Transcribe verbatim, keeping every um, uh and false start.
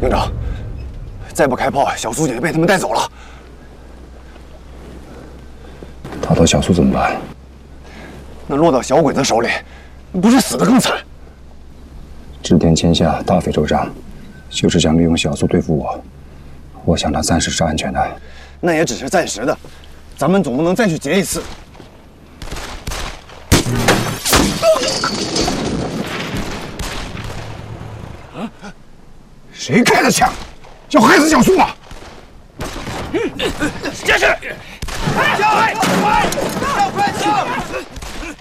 营长，再不开炮，小苏姐就被他们带走了。 打到小苏怎么办？ 那落到小鬼子手里，不是死得更惨？ 织田签下大费周章，就是想利用小苏对付我。我想他暂时是安全的。 那也只是暂时的，咱们总不能再去劫一次。 谁开的枪？要害死小苏吗？ 这是！快！快！快！快！